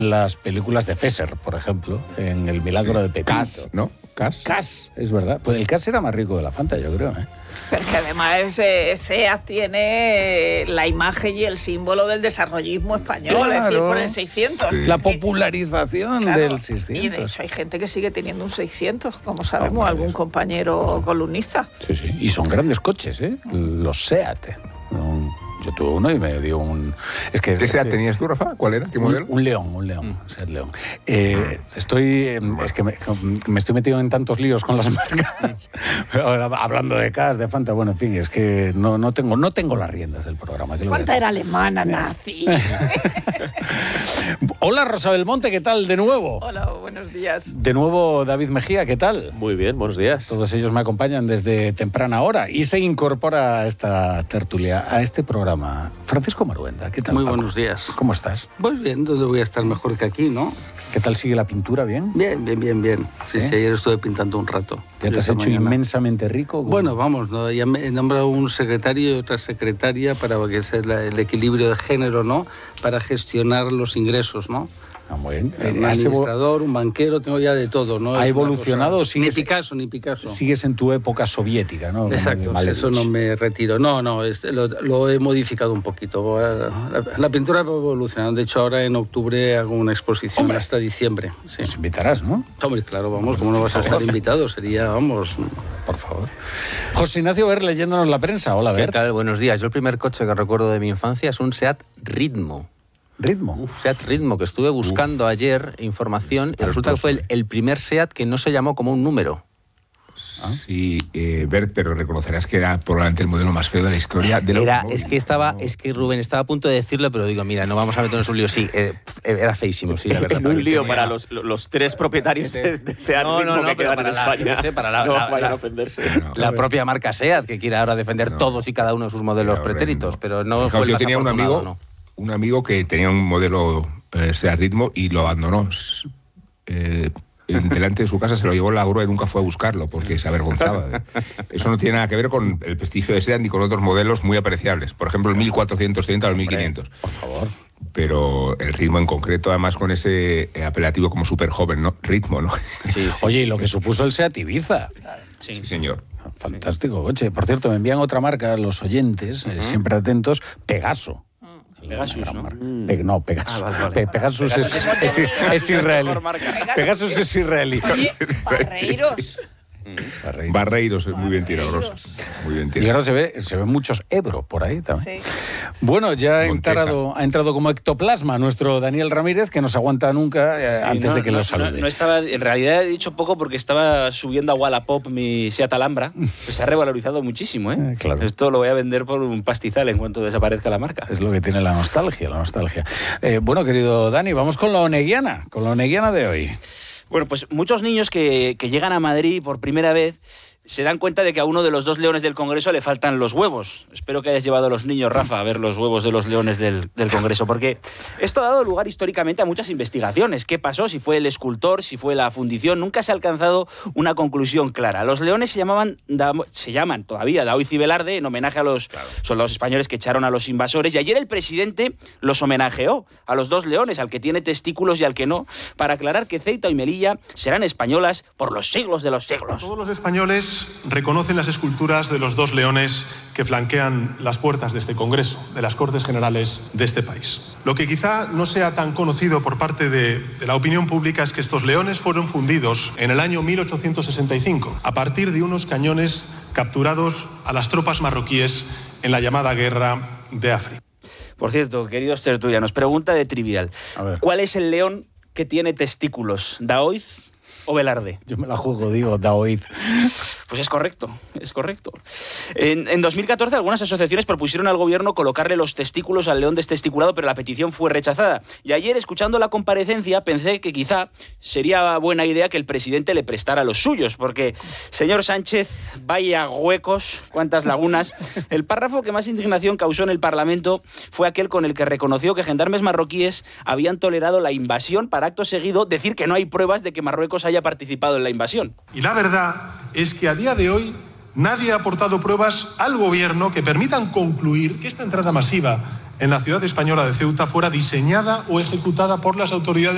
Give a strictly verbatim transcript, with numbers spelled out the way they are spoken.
las películas de Fesser, por ejemplo, en El milagro sí. de Pepito. Cas, ¿no? Cas. Cas, es verdad. Pues el Cas era más rico de la Fanta, yo creo, ¿eh? Pero que además ese SEAT tiene la imagen y el símbolo del desarrollismo español, claro. Es decir, por el seiscientos. Sí. La popularización claro. del seiscientos. Y de hecho hay gente que sigue teniendo un seiscientos, como sabemos, oh, algún compañero columnista. Sí, sí. Y son grandes coches, ¿eh? Los SEAT. No. Yo tuve uno y me dio un... Es que ¿Qué SEAT estoy... tenías tú, Rafa? ¿Cuál era? ¿Qué modelo? Un, un León, un León, mm. SEAT León. Eh, estoy... Es que me, me estoy metido en tantos líos con las marcas. Ahora, hablando de Cas, de Fanta, bueno, en fin, es que no, no, tengo, no tengo las riendas del programa. Fanta era alemana, nazi. Hola, Rosa Belmonte, ¿qué tal? De nuevo. Hola, buenos días. De nuevo, David Mejía, ¿qué tal? Muy bien, buenos días. Todos ellos me acompañan desde temprana hora y se incorpora a esta tertulia, a este programa. Francisco Maruenda, ¿qué tal? Muy Paco? buenos días. ¿Cómo estás? Pues bien, ¿dónde voy a estar mejor que aquí, no? ¿Qué tal sigue la pintura? ¿Bien? Bien, bien, bien, bien. Sí, sí, sí ayer estuve pintando un rato. ¿Ya te has hecho mañana. inmensamente rico? ¿Cómo? Bueno, vamos, ¿no? Ya me he nombrado un secretario y otra secretaria para que sea el equilibrio de género, ¿no? Para gestionar los ingresos, ¿no? Ah, muy bien. Un administrador, un banquero, tengo ya de todo, ¿no? ¿Ha evolucionado? Cosa... Ni Picasso, ni Picasso. Sigues en tu época soviética, ¿no? Exacto, eso no me retiro. No, no, este, lo, lo he modificado un poquito. La, la pintura ha evolucionado. De hecho, ahora en octubre hago una exposición Hombre, hasta diciembre. Sí. Nos invitarás, ¿no? Hombre, claro, vamos, ¿cómo no vas a estar invitado? Sería, vamos... Por favor. José Ignacio Ver, leyéndonos la prensa. Hola, Ver. ¿Qué tal? Buenos días. Yo el primer coche que recuerdo de mi infancia es un SEAT Ritmo. ¿Ritmo? Uf. SEAT Ritmo, que estuve buscando Uf. ayer información y resulta que fue el, el primer SEAT que no se llamó como un número. ¿Ah? Sí, eh, Bert, pero reconocerás que era probablemente el modelo más feo de la historia de la Era, es que estaba, es que Rubén estaba a punto de decirlo, pero digo, mira, no vamos a meternos en un lío. Sí, eh, era feísimo, sí, la verdad. En un lío para los, los tres propietarios de, de SEAT no, no, no, que quedan para en la, España. No sé, para la, no la, vayan la, a ofenderse. No, la propia marca SEAT, que quiere ahora defender no, todos y cada uno de sus modelos no, pretéritos, pero no Fijaos, fue el yo más tenía un amigo, ¿no? un amigo que tenía un modelo eh, SEAT Ritmo y lo abandonó. Eh, delante de su casa se lo llevó la grúa y nunca fue a buscarlo porque se avergonzaba. Eso no tiene nada que ver con el prestigio de SEAT ni con otros modelos muy apreciables. Por ejemplo, el mil cuatrocientos treinta o el mil quinientos. Por favor. Pero el Ritmo en concreto, además con ese apelativo como súper joven, ¿no? Ritmo, ¿no? Sí, sí. Oye, y lo que supuso el SEAT Ibiza. Sí, sí señor. Fantástico coche. Por cierto, me envían otra marca los oyentes, uh-huh. eh, siempre atentos, Pegaso. Pegasus, ¿no? Pe no, Pegasus. Ah, vale, vale. Pe Pegasus, Pegasus es, es, es, es israelí. Pegasus es israelí. Oye, Barreiros. Barreiros. Barreiros es muy bien tirado, Rosa. Muy bien tirado. Y ahora se ve, se ven muchos Ebro por ahí también. Sí. Bueno, ya ha entrado, ha entrado como ectoplasma nuestro Daniel Ramírez, que no se aguanta nunca eh, sí, antes no, de que no, lo salude. No, no estaba, en realidad he dicho poco porque estaba subiendo a Wallapop mi Seat Alhambra, que se ha revalorizado muchísimo, ¿eh? eh claro. Esto lo voy a vender por un pastizal en cuanto desaparezca la marca. Es lo que tiene la nostalgia, la nostalgia. Eh, bueno, querido Dani, vamos con la oneguiana, con la oneguiana de hoy. Bueno, pues muchos niños que, que llegan a Madrid por primera vez se dan cuenta de que a uno de los dos leones del Congreso le faltan los huevos. Espero que hayas llevado a los niños, Rafa, a ver los huevos de los leones del, del Congreso, porque esto ha dado lugar históricamente a muchas investigaciones. ¿Qué pasó? Si fue el escultor, si fue la fundición, nunca se ha alcanzado una conclusión clara. Los leones se llamaban, se llaman todavía Daoiz y Velarde, en homenaje a los claro. soldados españoles que echaron a los invasores, y ayer el presidente los homenajeó a los dos leones, al que tiene testículos y al que no, para aclarar que Ceuta y Melilla serán españolas por los siglos de los siglos. Todos los españoles reconocen las esculturas de los dos leones que flanquean las puertas de este Congreso, de las Cortes Generales de este país. Lo que quizá no sea tan conocido por parte de, de la opinión pública es que estos leones fueron fundidos en el año mil ochocientos sesenta y cinco, a partir de unos cañones capturados a las tropas marroquíes en la llamada Guerra de África. Por cierto, queridos tertulianos, pregunta de trivial. ¿Cuál es el león que tiene testículos? ¿Daoiz o Velarde? Yo me la juego, digo, Daoiz. Pues es correcto, es correcto. En, en dos mil catorce algunas asociaciones propusieron al gobierno colocarle los testículos al león destesticulado, pero la petición fue rechazada. Y ayer, escuchando la comparecencia, pensé que quizá sería buena idea que el presidente le prestara los suyos, porque, señor Sánchez, vaya huecos, cuántas lagunas. El párrafo que más indignación causó en el Parlamento fue aquel con el que reconoció que gendarmes marroquíes habían tolerado la invasión para acto seguido decir que no hay pruebas de que Marruecos haya participado en la invasión. Y la verdad es que a día de hoy nadie ha aportado pruebas al gobierno que permitan concluir que esta entrada masiva en la ciudad española de Ceuta fuera diseñada o ejecutada por las autoridades